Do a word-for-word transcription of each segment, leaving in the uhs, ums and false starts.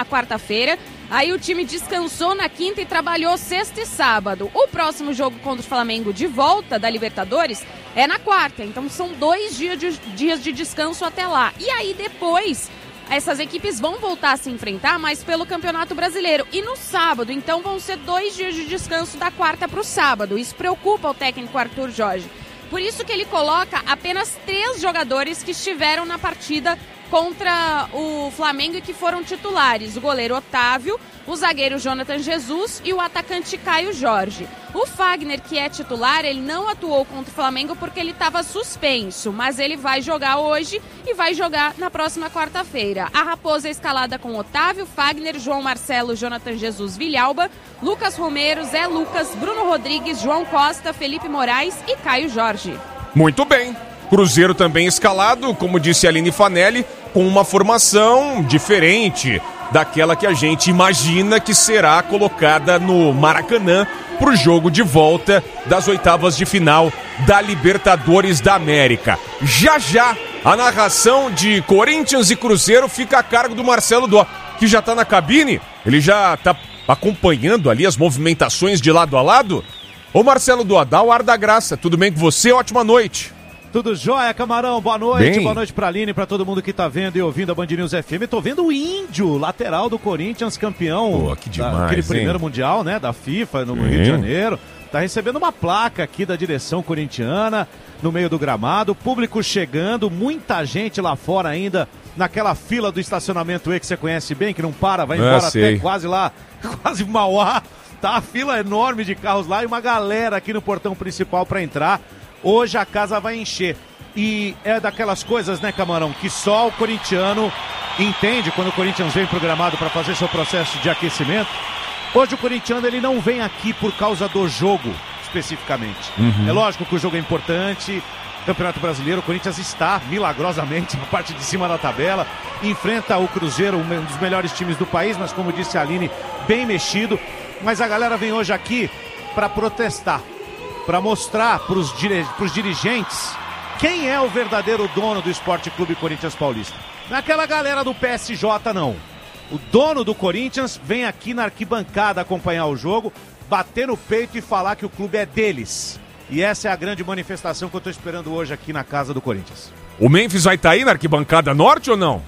na quarta-feira. Aí o time descansou na quinta e trabalhou sexta e sábado. O próximo jogo contra o Flamengo de volta da Libertadores é na quarta. Então são dois dias de, dias de descanso até lá. E aí depois essas equipes vão voltar a se enfrentar, mas pelo Campeonato Brasileiro. E no sábado, então vão ser dois dias de descanso da quarta para o sábado. Isso preocupa o técnico Arthur Jorge. Por isso que ele coloca apenas três jogadores que estiveram na partida contra o Flamengo e que foram titulares. O goleiro Otávio, o zagueiro Jonathan Jesus e o atacante Caio Jorge. O Fagner, que é titular, ele não atuou contra o Flamengo porque ele estava suspenso, mas ele vai jogar hoje e vai jogar na próxima quarta-feira. A Raposa é escalada com Otávio, Fagner, João Marcelo, Jonathan Jesus, Vilhalba, Lucas Romero, Zé Lucas, Bruno Rodrigues, João Costa, Felipe Moraes e Caio Jorge. Muito bem. Cruzeiro também escalado, como disse a Aline Fanelli, com uma formação diferente daquela que a gente imagina que será colocada no Maracanã para o jogo de volta das oitavas de final da Libertadores da América. Já já, a narração de Corinthians e Cruzeiro fica a cargo do Marcelo Dó, que já está na cabine, ele já está acompanhando ali as movimentações de lado a lado. Ô Marcelo Dó, dá o ar da graça, tudo bem com você? Ótima noite. Tudo jóia, Camarão? Boa noite. Bem. Boa noite pra Aline, pra todo mundo que tá vendo e ouvindo a Band News F M. Tô vendo o Índio, lateral do Corinthians, campeão. Pô, que demais, daquele hein? primeiro mundial, né, da FIFA no Sim. Rio de Janeiro. Tá recebendo uma placa aqui da direção corintiana no meio do gramado. Público chegando, muita gente lá fora ainda naquela fila do estacionamento E que você conhece bem, que não para, vai embora Ah, sei. até quase lá, quase Mauá. Tá a fila enorme de carros lá e uma galera aqui no portão principal pra entrar. Hoje a casa vai encher. E é daquelas coisas, né, Camarão, que só o corintiano entende quando o Corinthians vem programado para fazer seu processo de aquecimento. Hoje o corintiano ele não vem aqui por causa do jogo, especificamente. Uhum. É lógico que o jogo é importante. Campeonato Brasileiro, o Corinthians está milagrosamente na parte de cima da tabela. Enfrenta o Cruzeiro, um dos melhores times do país, mas como disse a Aline, bem mexido. Mas a galera vem hoje aqui para protestar, para mostrar para os dire... dirigentes quem é o verdadeiro dono do Esporte Clube Corinthians Paulista. Não é aquela galera do P S J, não. O dono do Corinthians vem aqui na arquibancada acompanhar o jogo, bater no peito e falar que o clube é deles. E essa é a grande manifestação que eu estou esperando hoje aqui na casa do Corinthians. O Memphis vai estar tá aí na arquibancada norte ou não?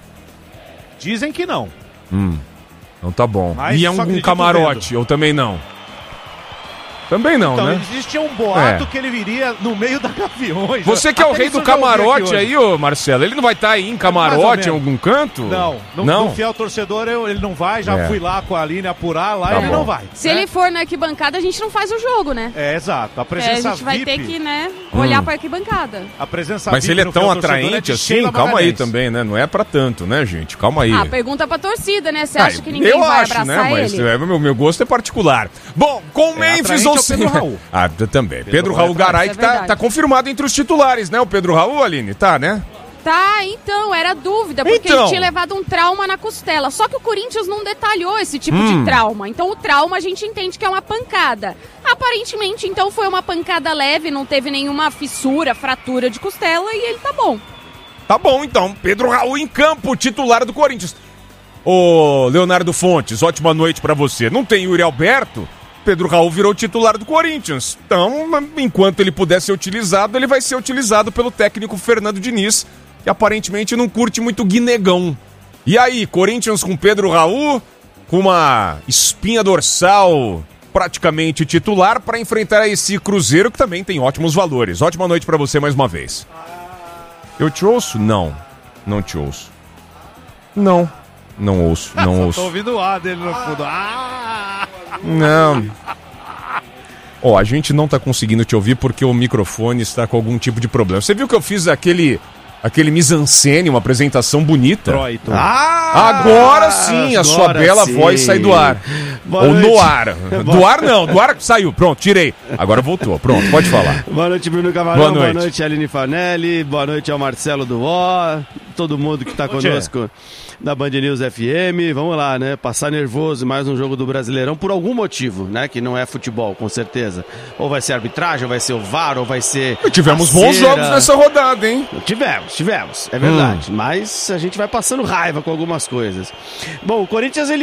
Dizem que não. Hum, então tá bom. Mas e é só um, um acredito camarote, vendo. ou também não? Também não, Então, né? existia um boato É. que ele viria no meio da Gaviões. Você que é o Até rei isso do eu já ouvi aqui camarote hoje. aí, ô Marcelo, ele não vai estar tá aí em camarote em algum canto? Não, no, não? no fiel torcedor eu, ele não vai, já É. fui lá com a Aline apurar, lá Tá ele bom. não vai. Se né? ele for na arquibancada, a gente não faz o jogo, né? É, exato. A É, presença a gente vai V I P, ter que, né, olhar Hum. pra arquibancada. a presença Mas V I P ele é no tão fiel torcedor é atraente de assim? Sheila Calma aí Magalhães. também, né? Não é pra tanto, né, gente? Calma aí. Ah, pergunta pra torcida, né? Você Ah, acha que ninguém eu vai acho, abraçar né? Mas ele? é, meu, meu gosto é particular. Bom, com o É, Memphis atraente ou é o sem... Pedro Raul. Ah, também. Pedro, Pedro Raul Raul é Garay, atrás, que é tá, verdade. tá confirmado entre os titulares, né? O Pedro Raul, Aline? Tá, né? Tá, então, era dúvida, porque Então. ele tinha levado um trauma na costela. Só que o Corinthians não detalhou esse tipo Hum. de trauma. Então o trauma a gente entende que é uma pancada. Aparentemente, então, foi uma pancada leve, não teve nenhuma fissura, fratura de costela e ele tá bom. Tá bom, então. Pedro Raul em campo, titular do Corinthians. Ô, Leonardo Fontes, ótima noite pra você. Não tem Yuri Alberto? Pedro Raul virou titular do Corinthians. Então, enquanto ele puder ser utilizado, ele vai ser utilizado pelo técnico Fernando Diniz, que aparentemente não curte muito guinegão. E aí, Corinthians com Pedro Raul, com uma espinha dorsal praticamente titular para enfrentar esse Cruzeiro que também tem ótimos valores. Ótima noite pra você mais uma vez. Eu te ouço? Não. Não te ouço. Não. Não ouço, não Tô ouço. ouvindo o ar dele no fundo. Ah! Não. Ó, a gente não tá conseguindo te ouvir porque o microfone está com algum tipo de problema. Você viu que eu fiz aquele aquele mise-en-scène, uma apresentação bonita? Troito. Ah, Agora sim, a sua agora bela sim. voz sai do ar. Boa Ou no noite. ar. Do ar não, do ar saiu. Pronto, tirei. Agora voltou. Pronto, pode falar. Boa noite, Bruno Camarão. Boa Boa noite. noite, Aline Fanelli. Boa noite ao Marcelo Duó. Todo mundo que tá Bom dia. conosco da Band News F M. Vamos lá, né? Passar nervoso mais um jogo do Brasileirão por algum motivo, né? Que não é futebol, com certeza. Ou vai ser arbitragem, ou vai ser o V A R, ou vai ser... E tivemos a bons cera. jogos nessa rodada, hein? Tivemos, tivemos, é verdade. Mas a gente vai passando raiva com algumas coisas. Bom, o Corinthians, ele